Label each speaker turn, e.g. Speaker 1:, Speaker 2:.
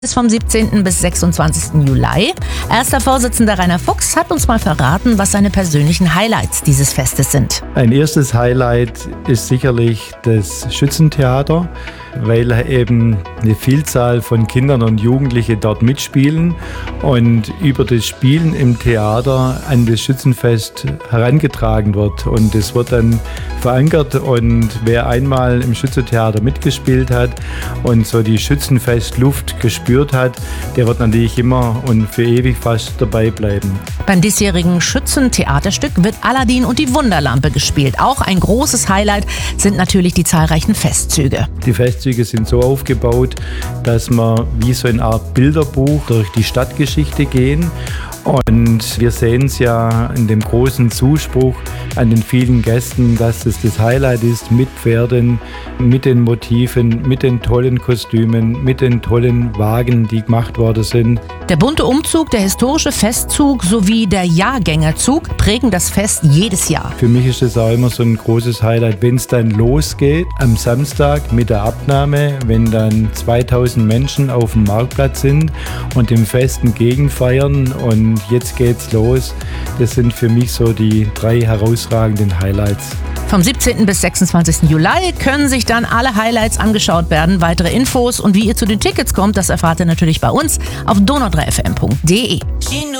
Speaker 1: Ist vom 17. bis 26. Juli. Erster Vorsitzender Rainer Fuchs hat uns mal verraten, was seine persönlichen Highlights dieses Festes sind.
Speaker 2: Ein erstes Highlight ist sicherlich das Schützentheater, weil eben eine Vielzahl von Kindern und Jugendlichen dort mitspielen und über das Spielen im Theater an das Schützenfest herangetragen wird. Und es wird dann verankert, und wer einmal im Schützentheater mitgespielt hat und so die Schützenfestluft gespürt hat, der wird natürlich immer und für ewig fast dabei bleiben.
Speaker 1: Beim diesjährigen Schützentheaterstück wird Aladdin und die Wunderlampe gespielt. Auch ein großes Highlight sind natürlich die zahlreichen Festzüge.
Speaker 2: Die Festzüge sind so aufgebaut, dass wir wie so eine Art Bilderbuch durch die Stadtgeschichte gehen. Und wir sehen es ja in dem großen Zuspruch an den vielen Gästen, dass es das Highlight ist, mit Pferden, mit den Motiven, mit den tollen Kostümen, mit den tollen Wagen, die gemacht worden sind.
Speaker 1: Der bunte Umzug, der historische Festzug sowie der Jahrgängerzug prägen das Fest jedes Jahr.
Speaker 2: Für mich ist es auch immer so ein großes Highlight, wenn es dann losgeht am Samstag mit der Abnahme, wenn dann 2000 Menschen auf dem Marktplatz sind und dem Fest entgegenfeiern und jetzt geht's los. Das sind für mich so die 3 herausragenden Highlights.
Speaker 1: Vom 17. bis 26. Juli können sich dann alle Highlights angeschaut werden. Weitere Infos und wie ihr zu den Tickets kommt, das erfahrt ihr natürlich bei uns auf donau3fm.de.